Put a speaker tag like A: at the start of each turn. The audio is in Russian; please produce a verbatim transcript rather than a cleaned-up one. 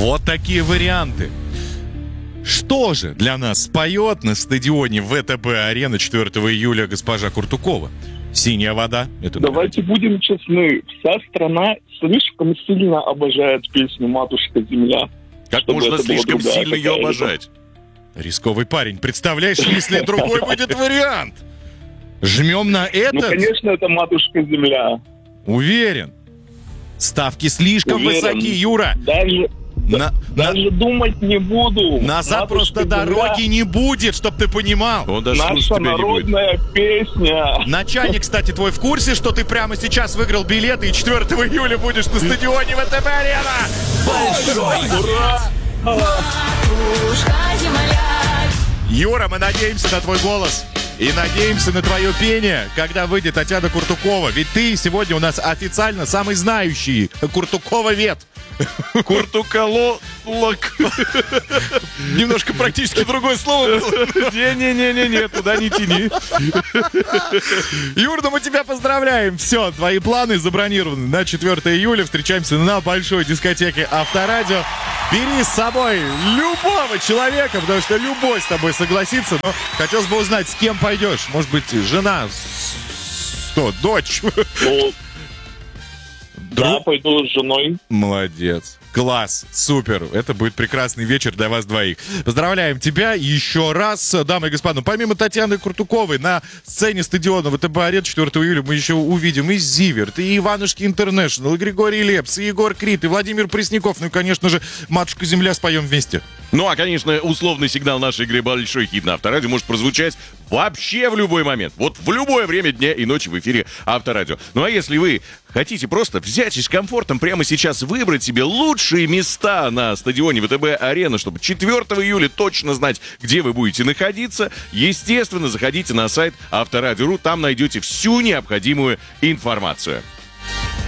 A: Вот такие варианты. Что же для нас споет на стадионе ВТБ-арена четвёртого июля госпожа Куртукова? «Синяя вода». Это
B: Давайте будем честны. Вся страна слишком сильно обожает песню «Матушка Земля».
A: Как можно слишком сильно ее обожать? Рисковый парень. Представляешь, если другой будет вариант? Жмем на этот?
B: Ну, конечно, это «Матушка Земля».
A: Уверен. Ставки слишком
B: Уверен.
A: высоки, Юра.
B: Даже,
A: На,
B: даже
A: на,
B: думать не буду.
A: назад
B: «Матушка
A: просто
B: Земля»
A: дороги не будет, чтоб ты понимал.
C: Он даже слушать
B: наша
C: тебя не будет.
B: народная песня.
A: Начальник, кстати, твой в курсе, что ты прямо сейчас выиграл билеты и четвёртого июля будешь на стадионе ВТБ-арена?
D: Большой
B: Ура!
D: Матушка Земля.
A: Юра, мы надеемся на твой голос. И надеемся на твое пение, когда выйдет Татьяна Куртукова. Ведь ты сегодня у нас официально самый знающий Куртукова-вет.
C: Куртуколок.
A: Немножко практически другое слово было.
C: Не-не-не-не, туда не тяни.
A: Юр, ну мы тебя поздравляем. Все, твои планы забронированы на четвёртого июля. Встречаемся на большой дискотеке Авторадио. Бери с собой любого человека, потому что любой с тобой согласится. Но хотелось бы узнать, с кем пойдешь. Может быть, жена, что, дочь?
B: Ну, да,
A: Друг?
B: пойду с женой.
A: Молодец. Класс, супер. Это будет прекрасный вечер для вас двоих. Поздравляем тебя еще раз, дамы и господа. Ну, помимо Татьяны Куртуковой, на сцене стадиона ВТБ-арена четвёртого июля мы еще увидим и Зиверт, и Иванушки Интернешнл, и Григорий Лепс, и Егор Крид, и Владимир Пресняков. Ну и, конечно же, «Матушка Земля» споем вместе.
C: Ну, а, конечно, условный сигнал нашей игры «Большой хит» на Авторадио может прозвучать вообще в любой момент. Вот в любое время дня и ночи в эфире Авторадио. Ну, а если вы хотите просто взять и с комфортом прямо сейчас выбрать себе лучшие места на стадионе ВТБ-арена, чтобы четвёртого июля точно знать, где вы будете находиться, естественно, заходите на сайт Авторадио точка ру, там найдете всю необходимую информацию.